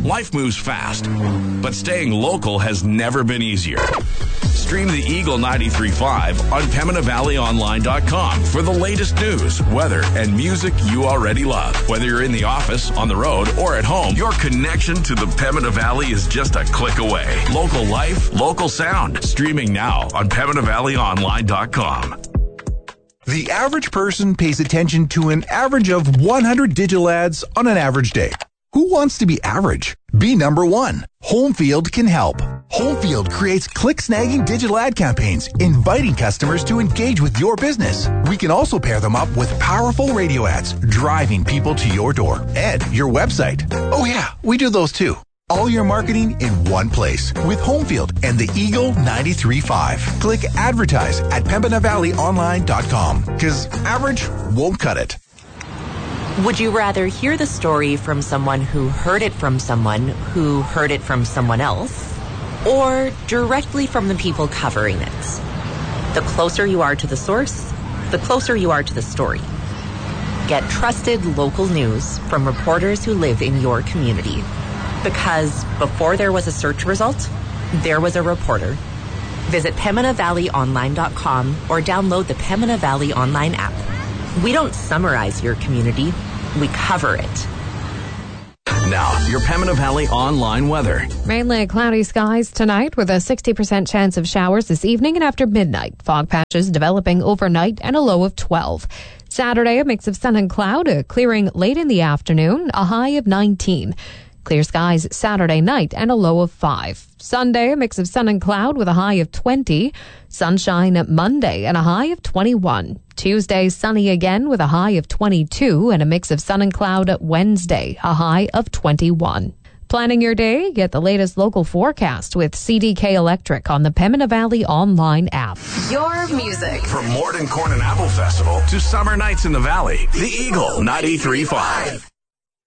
Life moves fast, but staying local has never been easier. Stream the Eagle 93.5 on PembinaValleyOnline.com for the latest news, weather, and music you already love. Whether you're in the office, on the road, or at home, your connection to the Pembina Valley is just a click away. Local life, local sound. Streaming now on PembinaValleyOnline.com. The average person pays attention to an average of 100 digital ads on an average day. Who wants to be average? Be number one. Homefield can help. Homefield creates click-snagging digital ad campaigns, inviting customers to engage with your business. We can also pair them up with powerful radio ads, driving people to your door and your website. Oh yeah, we do those too. All your marketing in one place with Homefield and the Eagle 93.5. Click advertise at PembinaValleyOnline.com because average won't cut it. Would you rather hear the story from someone who heard it from someone who heard it from someone else, or directly from the people covering it? The closer you are to the source, the closer you are to the story. Get trusted local news from reporters who live in your community. Because before there was a search result, there was a reporter. Visit PembinaValleyOnline.com or download the Pembina Valley Online app. We don't summarize your community, we cover it. Now, your Pembina Valley Online weather. Mainly cloudy skies tonight with a 60% chance of showers this evening and after midnight. Fog patches developing overnight and a low of 12. Saturday, a mix of sun and cloud, a clearing late in the afternoon, a high of 19. Clear skies Saturday night and a low of 5. Sunday, a mix of sun and cloud with a high of 20. Sunshine Monday and a high of 21. Tuesday, sunny again with a high of 22 and a mix of sun and cloud Wednesday, a high of 21. Planning your day? Get the latest local forecast with CDK Electric on the Pembina Valley Online app. Your music. From Morden Corn and Apple Festival to summer nights in the Valley, the Eagle 93.5.